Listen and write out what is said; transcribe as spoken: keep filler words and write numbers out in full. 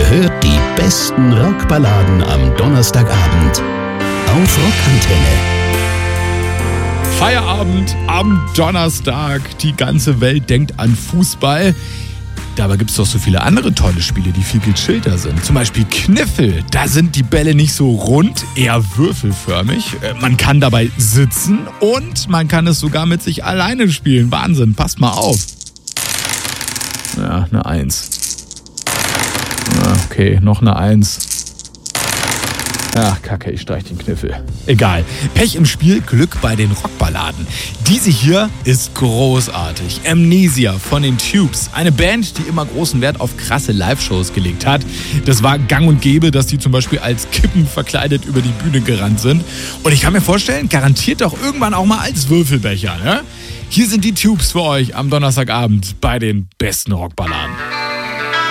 Ihr hört die besten Rockballaden am Donnerstagabend auf Rockantenne. Feierabend am Donnerstag. Die ganze Welt denkt an Fußball. Dabei gibt es doch so viele andere tolle Spiele, die viel gechillter sind. Zum Beispiel Kniffel. Da sind die Bälle nicht so rund, eher würfelförmig. Man kann dabei sitzen und man kann es sogar mit sich alleine spielen. Wahnsinn, passt mal auf. Ja, eine Eins. Okay, noch eine Eins. Ach, kacke, ich streich den Kniffel. Egal. Pech im Spiel, Glück bei den Rockballaden. Diese hier ist großartig. Amnesia von den Tubes. Eine Band, die immer großen Wert auf krasse Live-Shows gelegt hat. Das war gang und gäbe, dass die zum Beispiel als Kippen verkleidet über die Bühne gerannt sind. Und ich kann mir vorstellen, garantiert doch irgendwann auch mal als Würfelbecher, ne? Hier sind die Tubes für euch am Donnerstagabend bei den besten Rockballaden.